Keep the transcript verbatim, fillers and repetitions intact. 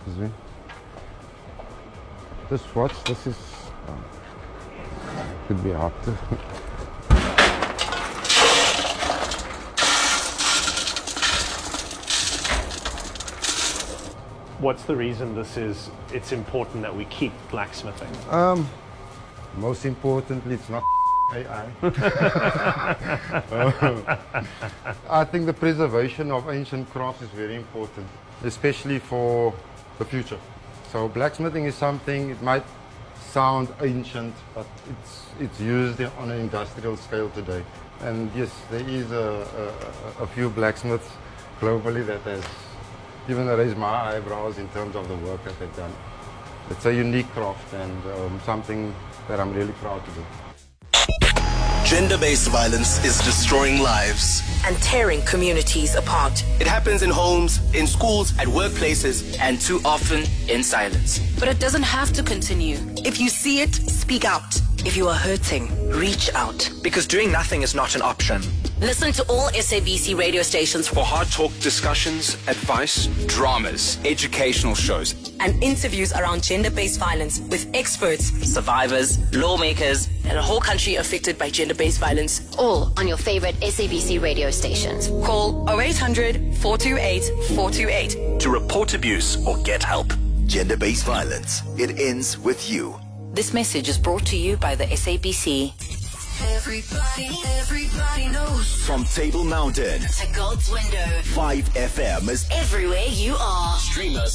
Excuse me. This watch, this is, um, could be hard to. What's the reason this is, it's important that we keep blacksmithing? Um, most importantly, it's not A I. uh, I think the preservation of ancient crafts is very important, especially for the future. So blacksmithing is something, it might sound ancient, but it's, it's used on an industrial scale today. And yes, there is a, a, a few blacksmiths globally that has even raised my eyebrows in terms of the work that they've done. It's a unique craft and um, something that I'm really proud to do. Gender-based violence is destroying lives and tearing communities apart. It happens in homes, in schools, at workplaces, and too often in silence. But it doesn't have to continue. If you see it, speak out. If you are hurting, reach out. Because doing nothing is not an option. Listen to all S A B C radio stations for hard talk discussions, advice, dramas, educational shows, and interviews around gender-based violence with experts, survivors, lawmakers, and a whole country affected by gender-based violence. All on your favorite S A B C radio stations. Call oh eight hundred, four two eight, four two eight to report abuse or get help. Gender-based violence. It ends with you. This message is brought to you by the S A B C. Everybody, everybody knows. From Table Mountain to God's Window, five F M is everywhere you are. Stream us